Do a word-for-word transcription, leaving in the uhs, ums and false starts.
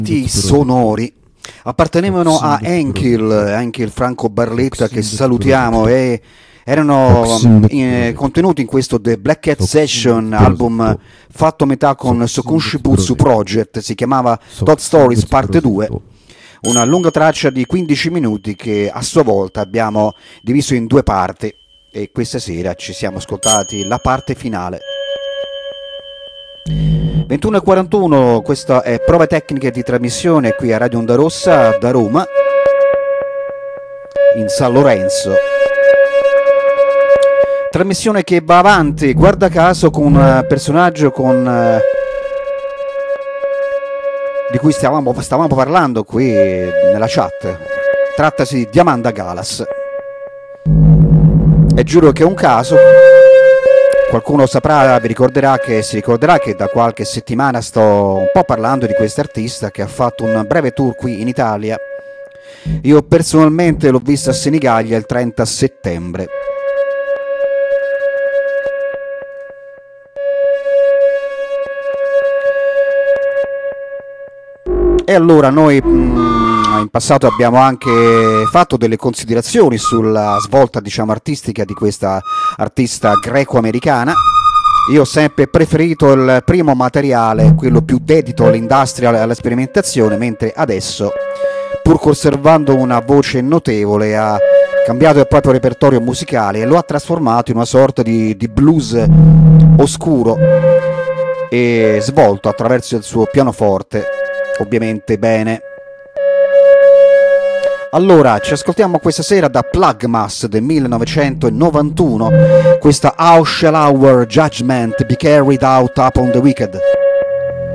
sonori appartenevano a Enkill, Enkill Franco Barletta, che salutiamo, e erano eh, contenuti in questo The Black Cat Session, album fatto metà con Sokun Shibutsu Project. Si chiamava Todd Stories parte due, una lunga traccia di quindici minuti che a sua volta abbiamo diviso in due parti, e questa sera ci siamo ascoltati la parte finale. ventuno e quarantuno, questa è Prove Tecniche di Trasmissione qui a Radio Onda Rossa da Roma, in San Lorenzo. Trasmissione che va avanti, guarda caso, con un personaggio con, di cui stavamo, stavamo parlando qui nella chat. Trattasi di Diamanda Galas. E giuro che è un caso. Qualcuno saprà, vi ricorderà che si ricorderà che da qualche settimana sto un po' parlando di quest'artista che ha fatto un breve tour qui in Italia. Io personalmente l'ho vista a Senigallia il trenta settembre. E allora noi mh, in passato abbiamo anche fatto delle considerazioni sulla svolta, diciamo, artistica di questa artista greco-americana. Io ho sempre preferito il primo materiale, quello più dedito all'industrial e alla sperimentazione, mentre adesso, pur conservando una voce notevole, ha cambiato il proprio repertorio musicale e lo ha trasformato in una sorta di, di blues oscuro e svolto attraverso il suo pianoforte, ovviamente bene. Allora, ci ascoltiamo questa sera da Plugmas del millenovecentonovantuno, questa How Shall Our Judgment Be Carried Out Upon the Wicked.